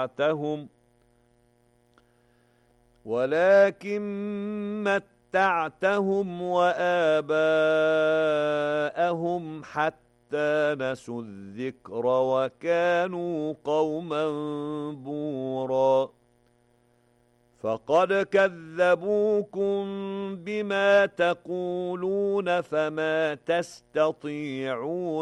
ولكن متعتهم وآباءهم حتى نسوا الذكر وكانوا قوما بورا فقد كذبوكم بما تقولون فما تستطيعون